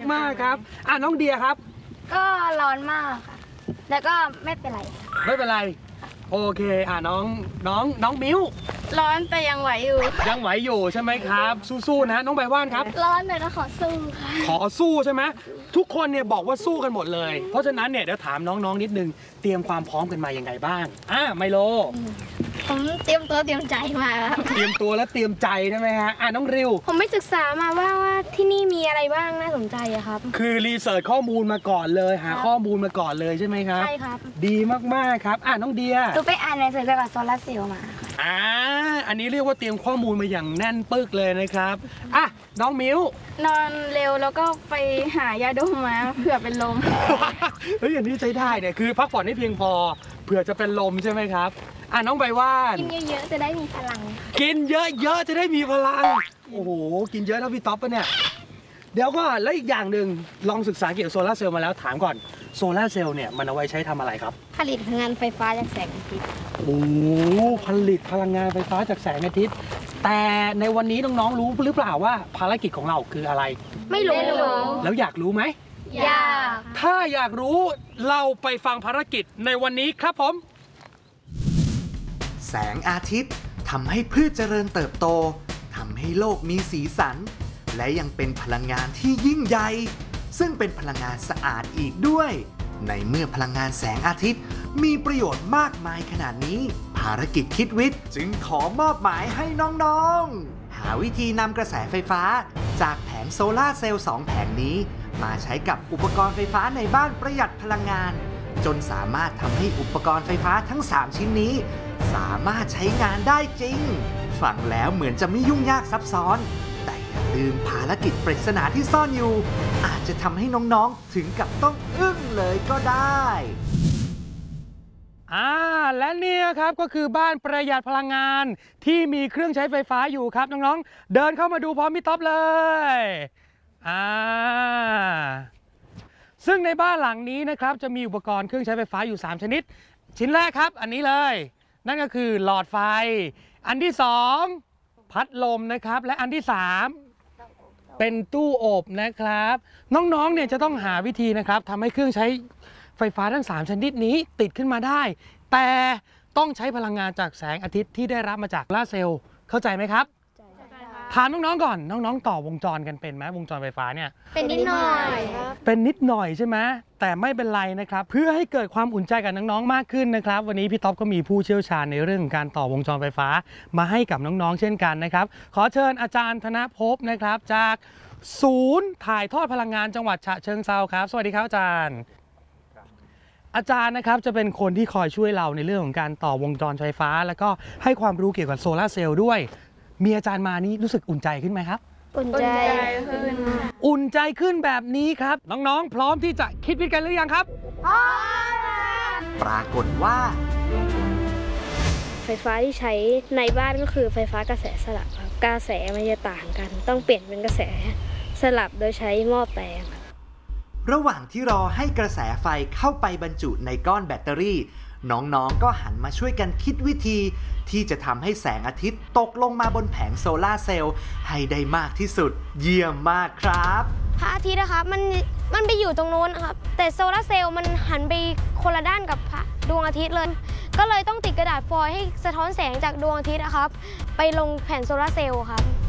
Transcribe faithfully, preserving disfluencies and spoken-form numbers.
มากครับอ่ะน้องเดียครับก็ร้อนมากค่ะแล้วก็ไม่เป็นไรไม่เป็นไรโอเคอ่ะน้องน้องน้องมิ้วร้อนแต่ยังไหวอยู่ยังไหวอยู่ใช่ไหมครับสู้ๆนะน้องใบว่านครับร้อนแต่ก็ขอสู้ค่ะขอสู้ใช่ไหมทุกคนเนี่ยบอกว่าสู้กันหมดเลยเพราะฉะนั้นเนี่ยเดี๋ยวถามน้องๆนิดนึงเตรียมความพร้อมกันมายังไงบ้างอ่ะไมโลผมเตรียมตัวเตรียมใจมาครับเตรียมตัวและเตรียมใจใช่ไหมฮะอ่ะน้องริวผมไม่ศึกษามาว่าว่าที่นี่มีอะไรบ้างน่าสนใจอะครับคือรีเสิร์ชข้อมูลมาก่อนเลยหาข้อมูลมาก่อนเลยใช่ไหมครับใช่ครับดีมากๆครับอ่ะน้องเดียดูไปอ่านในสื่อเกี่ยวกับโซลาร์เซลล์มาอ่าอันนี้เรียกว่าเตรียมข้อมูลมาอย่างแน่นปึกเลยนะครับอ่ะน้องมิ้วนอนเร็วแล้วก็ไปหายาดมมาเผื่อเป็นลมเฮ้ยอย่างนี้ใช้ได้เนี่ยคือพักผ่อนให้เพียงพอเผื่อจะเป็นลมใช่ไหมครับอ่ะน้องใบว่านกินเยอะๆจะได้มีพลังกินเยอะๆจะได้มีพลังโอ้โหกินเยอะแล้วพี่ต๊อปปะเนี่ยเดี๋ยวก็แล้วอีกอย่างหนึ่งลองศึกษาเกี่ยวกับโซลาร์เซลล์มาแล้วถามก่อนโซลาร์เซลล์เนี่ยมันเอาไว้ใช้ทำอะไรครับผลิตพลังงานไฟฟ้าจากแสงอาทิตย์โอ้ผลิตพลังงานไฟฟ้าจากแสงอาทิตย์แต่ในวันนี้น้องๆรู้หรือเปล่าว่าภารกิจของเราคืออะไรไม่รู้แล้วอยากรู้ไหมอยากถ้าอยากรู้เราไปฟังภารกิจในวันนี้ครับผมแสงอาทิตย์ทำให้พืชเจริญเติบโตทำให้โลกมีสีสันและยังเป็นพลังงานที่ยิ่งใหญ่ซึ่งเป็นพลังงานสะอาดอีกด้วยในเมื่อพลังงานแสงอาทิตย์มีประโยชน์มากมายขนาดนี้ภารกิจคิดวิทย์จึงขอมอบหมายให้น้องๆหาวิธีนำกระแสไฟฟ้าจากแผงโซลาร์เซลล์สองแผงนี้มาใช้กับอุปกรณ์ไฟฟ้าในบ้านประหยัดพลังงานจนสามารถทำให้อุปกรณ์ไฟฟ้าทั้งสามชิ้นนี้สามารถใช้งานได้จริงฟังแล้วเหมือนจะไม่ยุ่งยากซับซ้อนแต่อย่าลืมภารกิจปริศนาที่ซ่อนอยู่อาจจะทำให้น้องๆถึงกับต้องอึ้งเลยก็ได้อ่าและนี่ครับก็คือบ้านประหยัดพลังงานที่มีเครื่องใช้ไฟฟ้าอยู่ครับน้องๆเดินเข้ามาดูพร้อมพี่ต๊อปเลยอ่าซึ่งในบ้านหลังนี้นะครับจะมีอุปกรณ์เครื่องใช้ไฟฟ้าอยู่สามชนิดชิ้นแรกครับอันนี้เลยนั่นก็คือหลอดไฟอันที่สองพัดลมนะครับและอันที่สามเป็นตู้อบนะครับน้องๆเนี่ยจะต้องหาวิธีนะครับทำให้เครื่องใช้ไฟฟ้าทั้งสามชนิดนี้ติดขึ้นมาได้แต่ต้องใช้พลังงานจากแสงอาทิตย์ที่ได้รับมาจากโซลาร์เซลล์เข้าใจไหมครับถามน้องๆก่อนน้องๆต่อวงจรกันเป็นไหมวงจรไฟฟ้าเนี่ยเป็นนิดหน่อยเป็นนิดหน่อยใช่ไหมแต่ไม่เป็นไรนะครับเพื่อให้เกิดความอุ่นใจกับน้องๆมากขึ้นนะครับวันนี้พี่ต๊อบก็มีผู้เชี่ยวชาญในเรื่องของการต่อวงจรไฟฟ้ามาให้กับน้องๆเช่นกันนะครับขอเชิญอาจารย์ธนภพนะครับจากศูนย์ถ่ายทอดพลังงานจังหวัดฉะเชิงเทราครับสวัสดีครับอาจารย์อาจารย์นะครับจะเป็นคนที่คอยช่วยเราในเรื่องของการต่อวงจรไฟฟ้าแล้วก็ให้ความรู้เกี่ยวกับโซลาร์เซลล์ด้วยมีอาจารย์มานี้รู้สึกอุ่นใจขึ้นไหมครับอุ่นใจขึ้นอุ่นใจขึ้นแบบนี้ครับน้องๆพร้อมที่จะคิดวิทย์กันหรือยังครับพร้อมปรากฏว่าไฟฟ้าที่ใช้ในบ้านก็คือไฟฟ้ากระแสสลับครับกระแสมันจะต่างกันต้องเปลี่ยนเป็นกระแสสลับโดยใช้หม้อแปลงระหว่างที่รอให้กระแสไฟเข้าไปบรรจุในก้อนแบตเตอรี่น้องๆก็หันมาช่วยกันคิดวิธีที่จะทำให้แสงอาทิตย์ตกลงมาบนแผงโซลาร์เซลล์ให้ได้มากที่สุดเยี่ยมมากครับพระอาทิตย์นะครับมันมันไปอยู่ตรงโน้นครับแต่โซลาร์เซลล์มันหันไปคนละด้านกับดวงอาทิตย์เลยก็เลยต้องติดกระดาษฟอยล์ให้สะท้อนแสงจากดวงอาทิตย์นะครับไปลงแผ่นโซลาร์เซลล์ครับ